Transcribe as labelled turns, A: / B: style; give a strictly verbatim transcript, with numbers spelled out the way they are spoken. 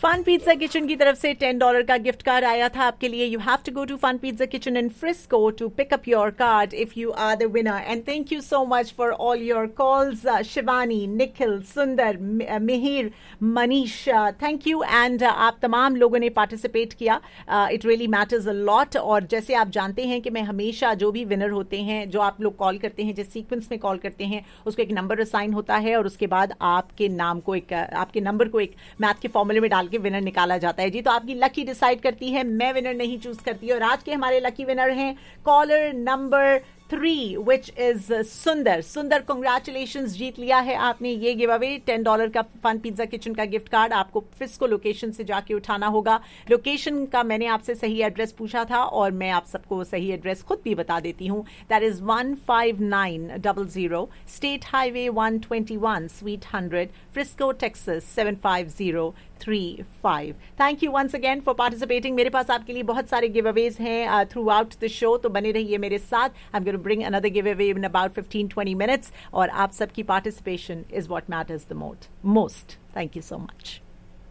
A: Fun pizza kitchen की तरफ से टेन डॉलर का गिफ्ट कार्ड आया था आपके लिए. You have to go to fun pizza kitchen in Frisco to pick up your card if you are the winner. And thank you so much for all your calls. Shivani, Nikhil, सुंदर, Mihir, Manish, thank you. And आप तमाम लोगों ने participate किया. It really matters a lot. और जैसे आप जानते हैं कि मैं हमेशा जो भी विनर होते हैं, जो आप लोग कॉल करते हैं, जिस सीक्वेंस में कॉल करते हैं, उसको एक नंबर असाइन होता है और उसके बाद आपके नाम को एक आपके नंबर को एक मैथ के फॉर्मूले में डाल के विनर निकाला जाता है जी. तो आपकी लकी डिसाइड करती है, मैं विनर नहीं चूज करती. और आज के हमारे लकी विनर हैं collar number three, which is सुंदर. सुंदर, कॉन्ग्रेचुलेशंस, जीत लिया है आपने ये गिव अवे टेन डॉलर का फन पिज्जा किचन का गिफ्ट कार्ड. आपको फिस्को लोकेशन से जाके उठाना होगा. लोकेशन का मैंने आपसे सही एड्रेस पूछा था और मैं आप सबको सही एड्रेस खुद भी बता देती हूँ. That is one five nine double zero state highway one twenty one sweet hundred Frisco Texas seven five zero three five. Thank you once again for participating. मेरे पास आपके लिए बहुत सारे गिव अवेज हैं थ्रू आउट द शो, तो बने रहिए मेरे साथ. I am going to bring another give away in about fifteen twenty minutes. और आप सबकी participation is what matters the most. Most thank you so much.